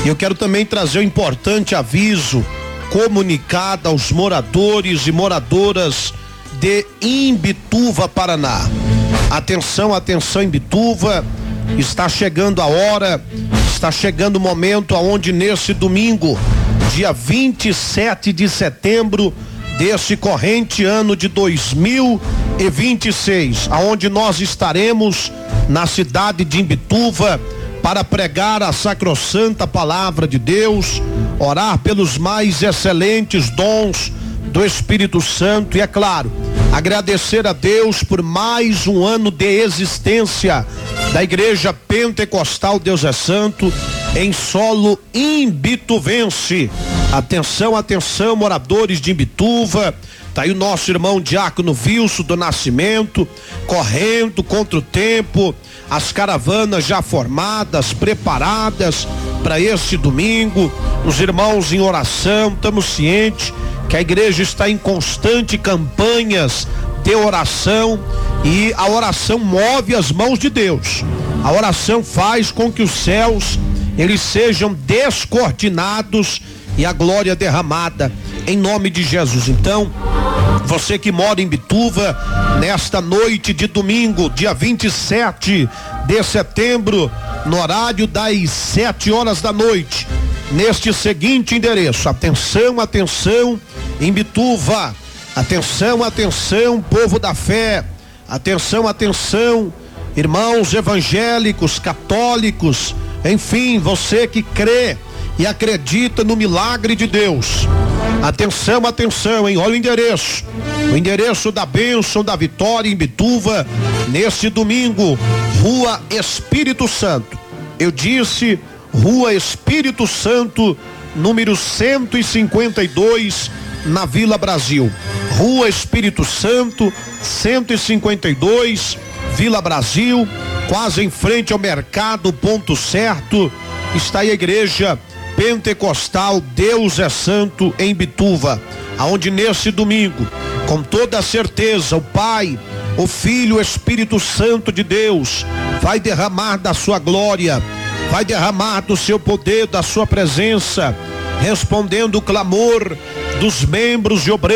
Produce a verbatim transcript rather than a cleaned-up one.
E eu quero também trazer um importante aviso, comunicado aos moradores e moradoras de Imbituva, Paraná. Atenção, atenção, Imbituva, está chegando a hora, está chegando o momento aonde nesse domingo, dia vinte e sete de setembro deste corrente ano de dois mil e vinte e seis, aonde nós estaremos na cidade de Imbituva para pregar a sacrossanta palavra de Deus, orar pelos mais excelentes dons do Espírito Santo e, é claro, agradecer a Deus por mais um ano de existência da Igreja Pentecostal Deus é Santo em solo imbituvense. Atenção, atenção, moradores de Imbituva. Tá aí o nosso irmão Diácono Wilson do Nascimento, correndo contra o tempo, as caravanas já formadas, preparadas para este domingo, os irmãos em oração, estamos cientes que a igreja está em constante campanhas de oração e a oração move as mãos de Deus. A oração faz com que os céus eles sejam descortinados e a glória derramada em nome de Jesus. Então, você que mora em Imbituva, nesta noite de domingo, dia vinte e sete de setembro, no horário das sete horas da noite, neste seguinte endereço, atenção, atenção, Imbituva, atenção, atenção, povo da fé, atenção, atenção, irmãos evangélicos, católicos, enfim, você que crê e acredita no milagre de Deus. Atenção, atenção, hein? Olha o endereço. O endereço da bênção, da vitória em Imbituva, neste domingo, Rua Espírito Santo. Eu disse Rua Espírito Santo, número cento e cinquenta e dois, na Vila Brasil. Rua Espírito Santo, cento e cinquenta e dois, Vila Brasil, quase em frente ao Mercado Ponto Certo, está aí a igreja Pentecostal Deus é Santo em Imbituva, aonde nesse domingo, com toda certeza, o Pai, o Filho, o Espírito Santo de Deus vai derramar da sua glória, vai derramar do seu poder, da sua presença, respondendo o clamor dos membros de obreiros